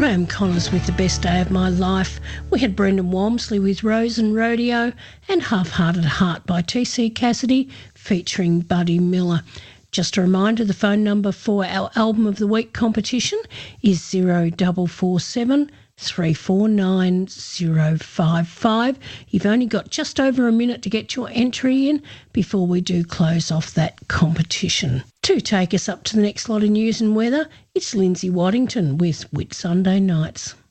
Graham Connors with The Best Day of My Life. We had Brendan Walmsley with Rose and Rodeo, and Half-Hearted Heart by T.C. Cassidy featuring Buddy Miller. Just a reminder, the phone number for our Album of the Week competition is 0447 349 055. You've only got just over a minute to get your entry in before we do close off that competition. To take us up to the next lot of news and weather, it's Lindsay Waddington with Whit Sunday Nights.